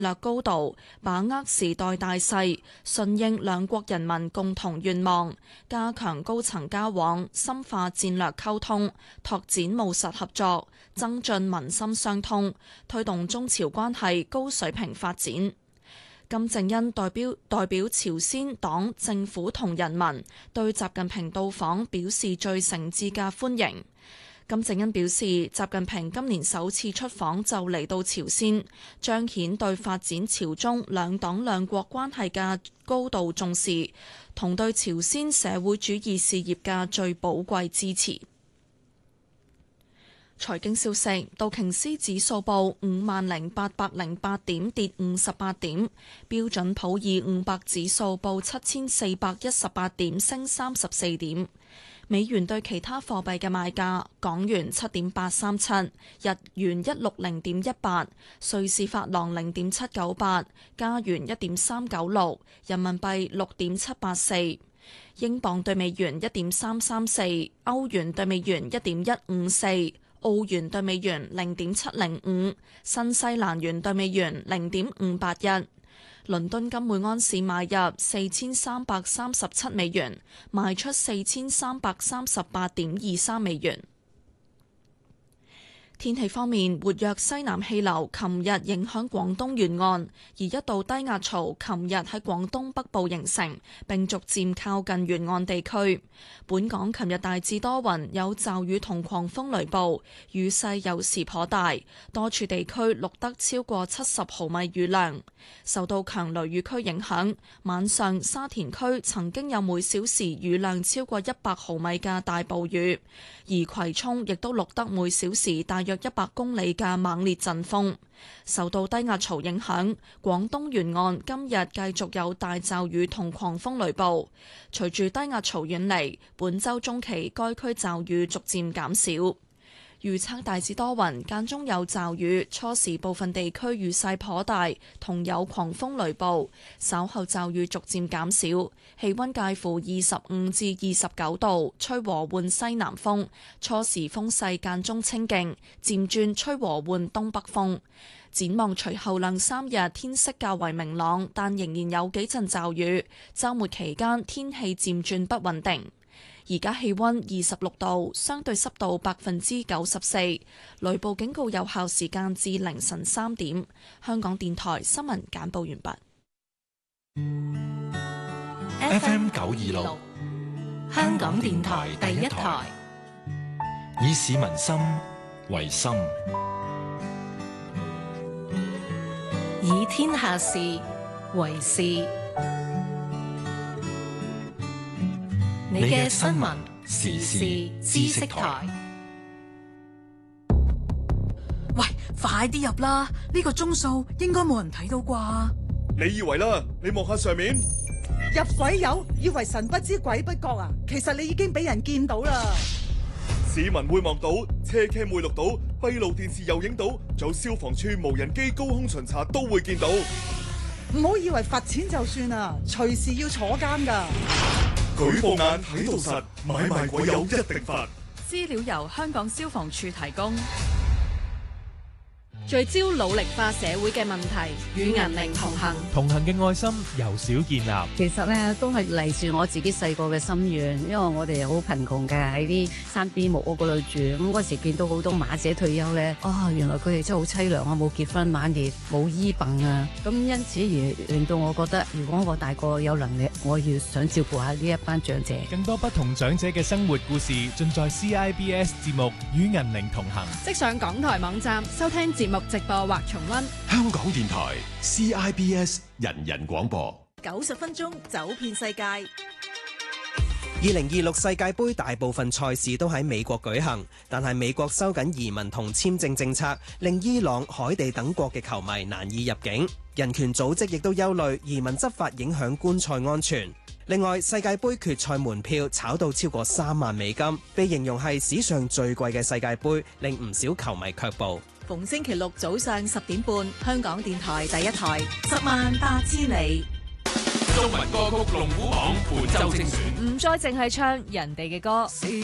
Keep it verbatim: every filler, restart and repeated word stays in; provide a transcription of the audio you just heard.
略高度，把握時代大勢，順應兩國人民共同願望，加強高層交往，深化戰略溝通，拓展務實合作，增進民心相通，推動中朝關係高水平發展。金正恩代表代表朝鮮黨政府同人民對習近平到訪表示最誠摯嘅歡迎。金正恩表示，習近平今年首次出訪就嚟到朝鮮，彰顯對發展朝中兩黨兩國關係嘅高度重視，同對朝鮮社會主義事業嘅最寶貴支持。財經消息，道瓊斯指數報五萬零八百零八點，跌五十八點；標準普爾五百指數報七千四百一十八點，升三十四點。美元對其他貨幣嘅賣價：港元七點八三七，日元一六零點一八，瑞士法郎零點七九八，加元一點三九六，人民幣六點七八四，英鎊對美元一點三三四，歐元對美元一點一五四。澳元對美元零點七零五，新西蘭元對美元零點五八一。倫敦金每安士買入四千三百三十七美元，賣出四千三百三十八點二三美元。天氣方面，活躍西南氣流琴日影響廣東沿岸，而一道低壓槽琴日喺廣東北部形成，並逐漸靠近沿岸地區。本港琴日大致多雲，有驟雨同狂風雷暴，雨勢有時頗大，多處地區錄得超過七十毫米雨量。受到強雷雨區影響，晚上沙田區曾經有每小時雨量超過一百毫米嘅大暴雨，而葵涌亦都錄得每小時大約一百公里嘅猛烈陣風。受到低壓槽影響，廣東沿岸今日繼續有大驟雨同狂風雷暴。隨住低壓槽遠離，本週中期該區驟雨逐漸減少。預測大致多雲，間中有驟雨，初時部分地區雨勢頗大，同有狂風雷暴。稍後驟雨逐漸減少，氣溫介乎二十五至二十九度，吹和緩西南風。初時風勢間中清勁，漸轉吹和緩東北風。展望隨後兩三日天色較為明朗，但仍然有幾陣驟雨。週末期間天氣漸轉不穩定。而家氣溫二十六度，相對濕度百分之九十四，雷暴警告有效時間至凌晨三點。香港電台新聞簡報完畢。 F M 九二六，香港電台第一台，以市民心為心， 以天下事為事。你嘅新聞時事知識台。 喂，快啲入啦！呢個鐘數應該冇人睇到啩？ 你以為啦？你望下上面， 入鬼友以為神不知鬼不覺啊！其實你已經俾人見到啦。 市民會望到，車 cam 會錄到，閉路電視又影到，仲有消防處無人機高空巡查都會見到。 唔好以為罰錢就算啦，隨時要坐監噶。 舉報眼睇到實，買賣鬼友一定罰。 資料由香港消防處提供。 聚焦努力化社會嘅問題，與銀齡同行。 同行嘅愛心由少建立。 其實咧都係嚟自我自己細個嘅心願，因為我哋好貧窮嘅喺啲山邊木屋嗰度住，咁嗰時見到好多馬姐退休咧，啊、哦、原來佢哋真係好凄涼啊，冇結婚晚年冇醫病啊，咁因此而令到我覺得，如果我大個有能力，我要想照顧下呢一班長者。 更多不同長者嘅生活故事，盡在 C I B S 節目《與銀齡同行》。 即上港台網站收聽節目直播或重溫。 香港電台 C I B S 人人廣播， 九十分鐘走遍世界。 二零二六世界盃大部分賽事都喺美國舉行，但係美國收緊移民同簽證政策，令伊朗、海地等國嘅球迷難以入境。人權組織亦都憂慮移民執法影響觀賽安全。另外，世界盃決賽門票炒到超過三萬美金，被形容係史上最貴嘅世界盃，令唔少球迷卻步。 逢星期六早上十點半，香港電台第一台十萬八千里。 中文歌曲龍虎榜本周精選， 唔再淨係唱人哋嘅歌。